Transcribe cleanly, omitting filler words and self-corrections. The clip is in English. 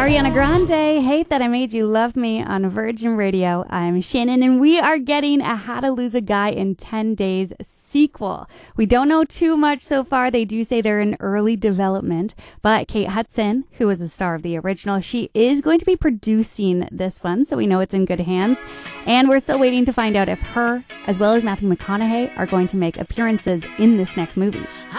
Ariana Grande, Hate That I Made You Love Me on Virgin Radio. I'm Shannon, and we are getting a How to Lose a Guy in 10 Days sequel. We don't know too much so far. They do say they're in early development, but Kate Hudson, who is the star of the original, she is going to be producing this one, so we know it's in good hands. And we're still waiting to find out if her, as well as Matthew McConaughey, are going to make appearances in this next movie.